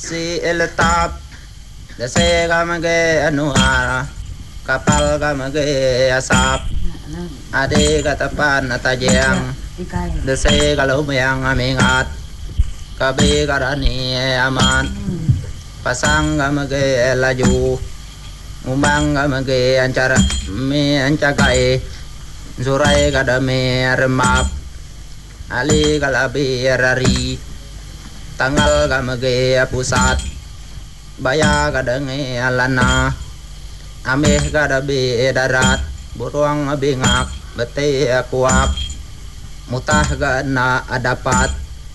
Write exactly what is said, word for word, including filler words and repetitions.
si eltap dase gamage anuara kapal gamage asap ade katapan atajang dase galumyang amingat kabe garani aman pasang gamage laju umang gamage ancara me ancagai zurai gadame remap ali galabi rari tanggal gamage pusat baya gadange alana ameh gadabe darat buruang bingak bete kuap mutah gana adapat